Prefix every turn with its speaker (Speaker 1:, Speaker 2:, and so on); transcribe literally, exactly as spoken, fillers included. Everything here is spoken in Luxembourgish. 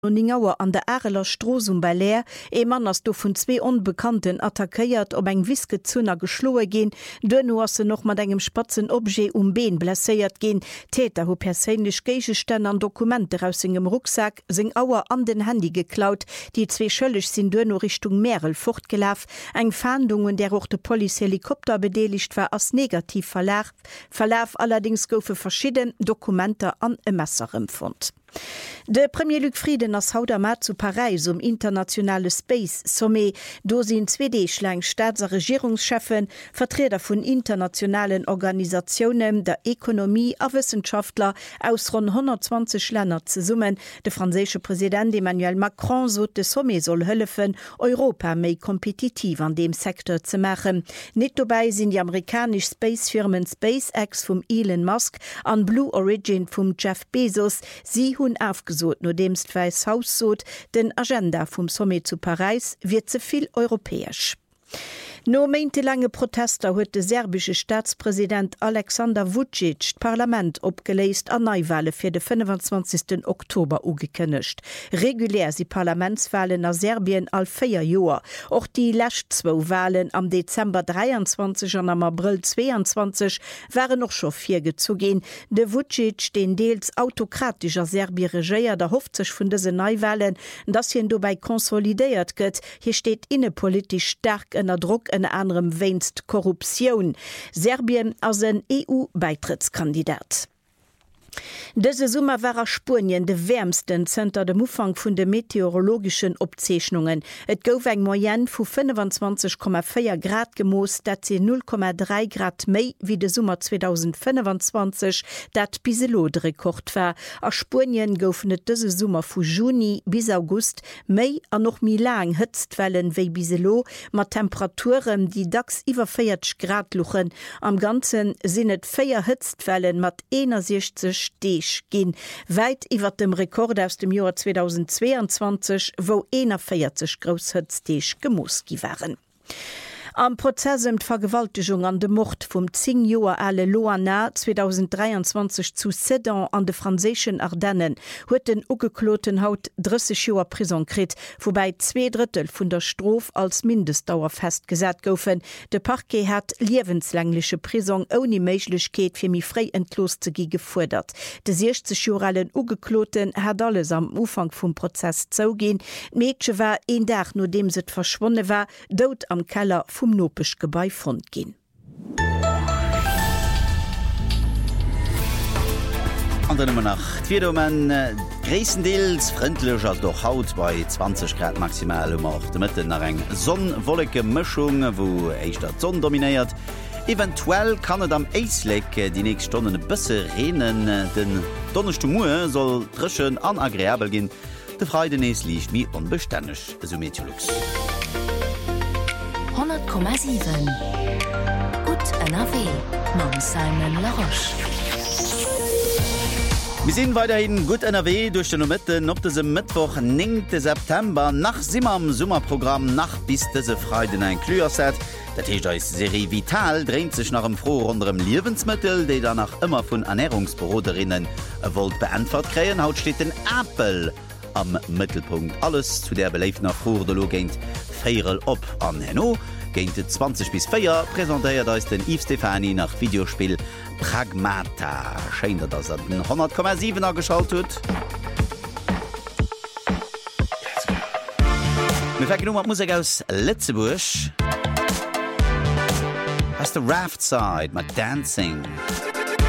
Speaker 1: Ningauer an der Areler Strosum bei Leer, e Mann ass do vun zwee Unbekannten attackéiert ob eng Wiske Zunner geschloe gin, dënno ass se noch mat engem spatzen Obje um Been blesséiert gin. Täter ho perélech Geigestänne an Dokumente aus engem Rucksack seng Auer an den Handy geklaut, die zwee schëllech sinn dënno Richtung Merel fortgelaf, eng Fahndungen der och de Polihelikopter bedeligt war ass negativ verlaf, verlaf allerdings goufe verschieden Dokumente an e Messerem fand. De Premier Luc Frieden ass Haut am Mat zu Paris um internationale Space Sommet, do sinn zwei D-Schläng Staats- a Regierungschefen, Vertreter vun internationalen Organisationen, der Ökonomie a Wissenschaftler aus rund hundertzwanzig Länder ze summen. De franzésche Präsident Emmanuel Macron sot de Sommet soll hëllefen, Europa méi kompetitiv an dem Sektor ze machen. Net dobei sinn die amerikasch Spacefirmen SpaceX vum Elon Musk an Blue Origin vum Jeff Bezos, sie hun aufgesot, no demst Weiss Haus sot, den Agenda vum Sommet zu Paris wird zuviel europäisch. No meinte-lange Protester huet de serbische Staatspräsident Alexander Vučić d'Parlament opgeleist an Neuwahlen fir de fünfundzwanzigsten Oktober ugekënnecht. Regulär si Parlamentswahlen a Serbien all vier Joer. Och die lächtzwo Wahlen am Dezember dreiundzwanzig an am April zweiundzwanzig waren noch schon vier gezugin. De Vučić, den deels autokratischer Serbie regéiert, der hofft sech vun dese Neuwahlen, dass hien dobei konsolidiert gëtt. Hier steht innepolitisch stark ënner Druck en anderem weinst Korruption. Serbien als een E U-Beitrittskandidat. Dese Summer war Spurien de wärmsten Zter dem Ufang vun de meteorologischen Obzeichnungen. Et gouf eng Moyen vu fünfundzwanzig Komma vier Grad gemoos, dat ze null Komma drei Grad méi wie de Summer zweitausendfünfundzwanzig, dat Biselo de Rekord war. A Spurien goufnet dese Summer vu Juni bis August méi an noch mi lang Hëtztwellen wéi Biselo, mat Temperaturen, die dacks iwwer vierzig Grad luchen. Am ganzen sinnet vier Hëtztwellen mat einundsechzig Deeg gin, weit iwwer dem Rekord aus dem Joar zweitausendzweiundzwanzig, wo einundvierzig Großhëtzdeeg gemoski waren. Am Prozess um Vergewaltigung an de Mord vum zehn Joer alle Loana zweitausenddreiundzwanzig zu Sedan an de franzéschen Ardennen huet den ugekloten Haut dreißig Joer Prison krit, wobei zwei Drittel vun der Strof als Mindestdauer festgesät goufen. De Parquet hat liewenslängliche Prison ohne Meiglichkeit fir mi frei entlos ze gi gefordert. De sechzig Jorellen ugekloten hat alles am Ufang vum Prozess zougin. Mädchen war een Dach no dem se verschwonne war, dot am Keller vum Nopesch Gebäi fond gin.
Speaker 2: An der Nummer nach Twiedomen äh, Gräendeels frindlecher doch Haut bei zwanzig Grad maximal um auch de Mitte nach eng sonnwolleke Mischung, wo eich dat Sonn dominiert. Eventuell kann et am Eisleck die nächste Stunde bësse renen. Den donnerchte Mue soll drschen anagréabel gin. De Freidenees liicht mi unbeständig. So Meteorlux.
Speaker 3: hundert Komma sieben Gut N R W Mam Simon Laroche.
Speaker 2: Wir sind weiterhin gut N R W durch den Mitten op diesem Mittwoch neunten September nach Simmer am Summerprogramm nach bis diese Freitag ein Klüerset. Der T ist Serie Vital dreht sich nach dem froh runem Lebensmittel, die danach immer von Ernährungsberaterinnen wollt beantwortet kriegen. Haut steht den Apfel am Mittelpunkt. Alles zu der beleeften nach froh der Logent Feierel op an Henno. Geint zwanzig bis vier präsentiert da ist den Yves Stefani nach Videospiel Pragmata. Scheint dass er den hundert Komma sieben er geschaltet hat. Wir fangen mit Musik aus Lützeburg. Aus der Raftside mit Dancing.